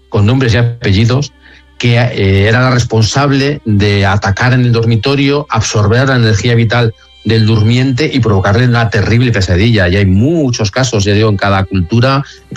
con nombres y apellidos, que era la responsable de atacar en el dormitorio, absorber la energía vital del durmiente y provocarle una terrible pesadilla. Y hay muchos casos, ya digo, en cada cultura,